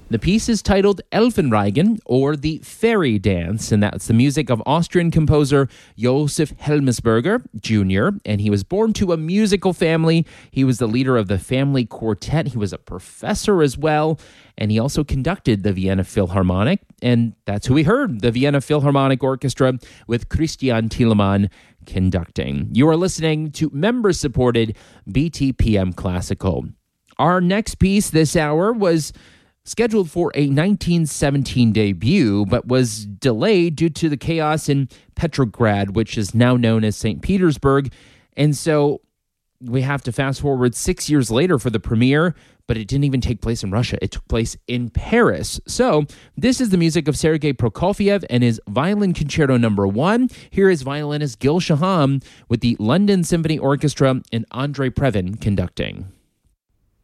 The piece is titled Elfenreigen, or the Fairy Dance, and that's the music of Austrian composer Josef Helmsberger Jr., and he was born to a musical family. He was the leader of the family quartet. He was a professor as well, and he also conducted the Vienna Philharmonic, and that's who we heard, the Vienna Philharmonic Orchestra with Christian Thielemann conducting. You are listening to member-supported BTPM Classical. Our next piece this hour was scheduled for a 1917 debut, but was delayed due to the chaos in Petrograd, which is now known as St. Petersburg. And so we have to fast forward 6 years later for the premiere, but it didn't even take place in Russia. It took place in Paris. So this is the music of Sergei Prokofiev and his Violin Concerto No. 1. Here is violinist Gil Shaham with the London Symphony Orchestra and Andrei Previn conducting.